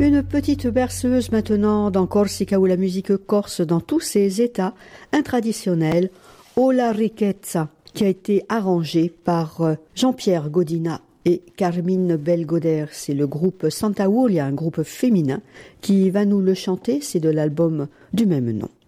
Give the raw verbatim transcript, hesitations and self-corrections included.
Une petite berceuse maintenant dans Corsica où la musique corse dans tous ses états, un traditionnel, O la ricchezza, qui a été arrangé par Jean-Pierre Godina et Carmine Belgoder. C'est le groupe Santa Julia, un groupe féminin, qui va nous le chanter, c'est de l'album du même nom.